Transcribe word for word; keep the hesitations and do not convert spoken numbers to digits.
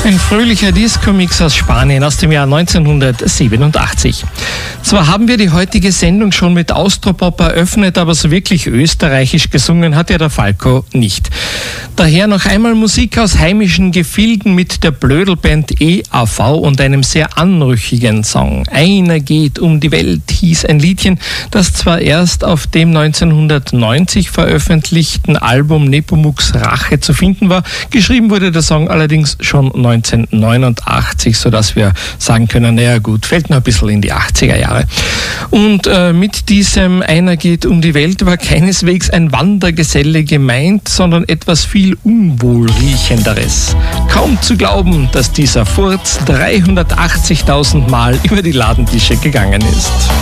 Ein fröhlicher Disco-Mix aus Spanien aus dem Jahr neunzehnhundertsiebenundachtzig. Zwar haben wir die heutige Sendung schon mit Austropop eröffnet, aber so wirklich österreichisch gesungen hat ja der Falco nicht. Daher noch einmal Musik aus heimischen Gefilden mit der Blödelband E A V und einem sehr anrüchigen Song. Einer geht um die Welt hieß ein Liedchen, das zwar erst auf dem neunzehnhundertneunzig veröffentlichten Album Nepomuks Rache zu finden war, geschrieben wurde der Song allerdings schon neunzehnhundertneunundachtzig, sodass wir sagen können, naja gut, fällt noch ein bisschen in die achtziger Jahre. Und äh, mit diesem Einer geht um die Welt war keineswegs ein Wandergeselle gemeint, sondern etwas viel Unwohlriechenderes. Kaum zu glauben, dass dieser Furz dreihundertachtzigtausend Mal über die Ladentische gegangen ist.